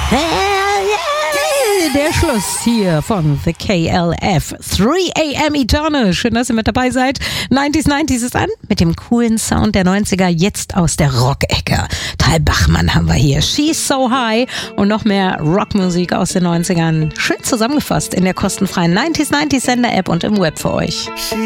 Der Schluss hier von The KLF. 3 AM Eternal. Schön, dass ihr mit dabei seid. 90s ist an mit dem coolen Sound der 90er. Jetzt aus der Rock-Ecke. Tal Bachmann haben wir hier. She's So High. Und noch mehr Rockmusik aus den 90ern. Schön zusammengefasst in der kostenfreien 90s Sender-App und im Web für euch.